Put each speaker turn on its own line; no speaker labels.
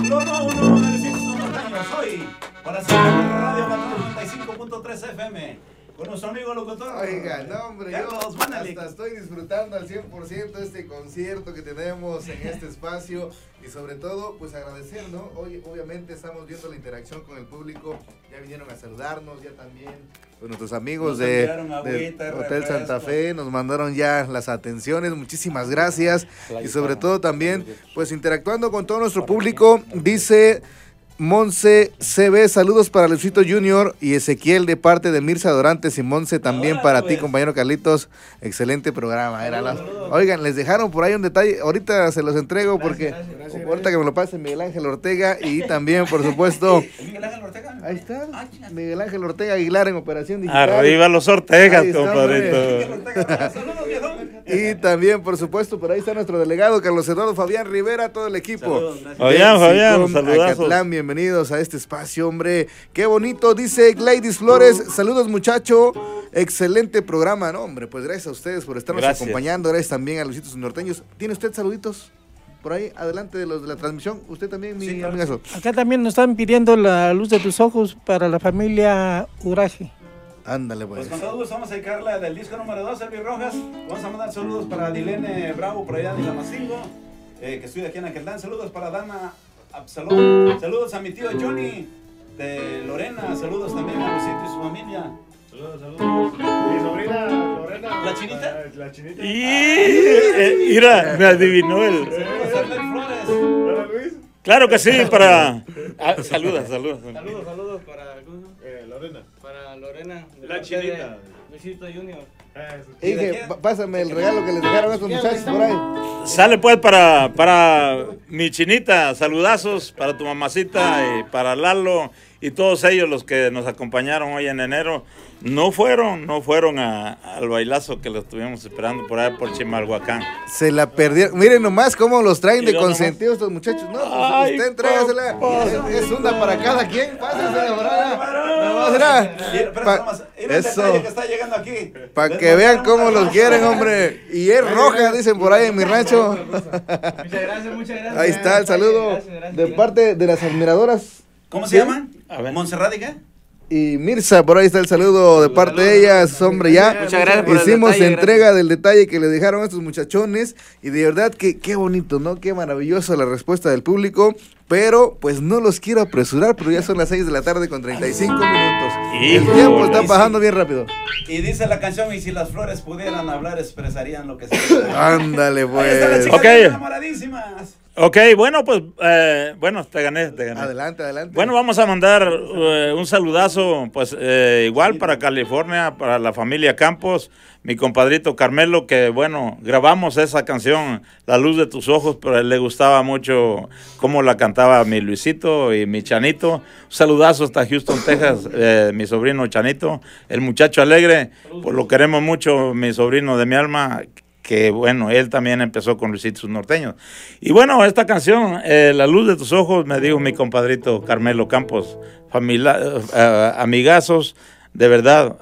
Lo uno de Luisitos Norteños, hoy, para hacer Radio Patrón 95.3 FM, con nuestro amigo locutor.
Oiga, no hombre,
Carlos
yo
Manalik.
hasta estoy disfrutando al 100% este concierto que tenemos en este espacio y sobre todo, pues agradecer, ¿no? Hoy, obviamente, estamos viendo la interacción con el público, ya vinieron a saludarnos, ya también pues, nuestros amigos de Hotel Santa Fe nos mandaron ya las atenciones, muchísimas gracias y sobre todo también, pues interactuando con todo nuestro público, dice Monse CB, saludos para Luisito Junior y Ezequiel de parte de Mirza Dorantes y Monse también para ti, compañero Carlitos, excelente programa. Oigan, les dejaron por ahí un detalle, ahorita se los entrego porque ahorita que me lo pase Miguel Ángel Ortega y también por supuesto,
¿Miguel Ángel Ortega?
ahí está, Miguel Ángel Ortega Aguilar en Operación Digital.
Arriba los Ortegas, compadrito.
Saludos, viejo.
Y también, por supuesto, por ahí está nuestro delegado Carlos Eduardo Fabián Rivera, todo el equipo.
Saludos, gracias.
Fabián, saludazos.
Acatlán, bienvenidos a este espacio, hombre. Qué bonito, dice Gladys Flores. Saludos, muchacho. Excelente programa, ¿no? Hombre, pues gracias a ustedes por estarnos acompañando. Gracias también a Luisitos Norteños. ¿Tiene usted saluditos? Por ahí, adelante de los de la transmisión. Usted también, mi amigazo.
Acá también nos están pidiendo la luz de tus ojos para la familia Uraje.
Ándale, pues.
Pues con todo gusto vamos a dedicarle del disco número 2, Elvis Rojas. Vamos a mandar saludos para Dilene Bravo, por allá de Ilamacingo, que estoy aquí en Aqueldán. Saludos para Dana Absalón. Saludos a mi tío Johnny de Lorena. Saludos también a Luisito y su familia.
Saludos. Mi sobrina Lorena.
¿La chinita?
La chinita.
Y mira, me adivinó el.
Saludos a Arlel Flores.
¿Hola, Luis?
Claro que sí, para. Saludos.
Saludos para
Lorena.
para Lorena. de
La
parte
chinita.
de Luisito Junior.
Dije, pásame el regalo que les dejaron a estos muchachos por ahí.
Sale pues para mi chinita, saludazos para tu mamacita y para Lalo y todos ellos los que nos acompañaron hoy en enero. No fueron al bailazo que los estuvimos esperando por ahí por Chimalhuacán.
Se la perdieron. Miren nomás cómo los traen de
Mira
consentidos estos muchachos. No, pues
Ay,
usted entrégasela. Es una para cada quien. Pásensela, eso.
Que está llegando aquí.
Para que vean cómo los quieren, hombre. Y es roja, dicen por ahí en mi rancho.
Muchas gracias.
Ahí está el saludo de parte de las admiradoras.
¿Cómo se
¿Sí?
llaman?
A ver.
¿Montserrat y qué?
Y Mirza, por ahí está el saludo de parte de ellas, hombre, ya
Muchas gracias por el
hicimos
detalle,
entrega del detalle que le dejaron a estos muchachones y de verdad que qué bonito, ¿no? Qué maravillosa la respuesta del público, pero pues no los quiero apresurar, pero ya son las 6 de la tarde con 35 minutos. El tiempo está pasando bien rápido.
Y dice la canción, y si las flores pudieran hablar, expresarían lo que se
Ándale,
Ahí están las
pues.
chicas
Ok.
enamoradísimas.
Ok, bueno, pues, te gané.
Adelante.
Bueno, vamos a mandar un saludazo, pues, igual para California, para la familia Campos, mi compadrito Carmelo, que, bueno, grabamos esa canción, La Luz de Tus Ojos, pero a él le gustaba mucho cómo la cantaba mi Luisito y mi Chanito. Un saludazo hasta Houston, Texas, mi sobrino Chanito, el muchacho alegre, pues lo queremos mucho, mi sobrino de mi alma, que bueno, él también empezó con Luisitos Norteños. Y bueno, esta canción, La Luz de Tus Ojos, me dijo mi compadrito Carmelo Campos, amigazos, de verdad,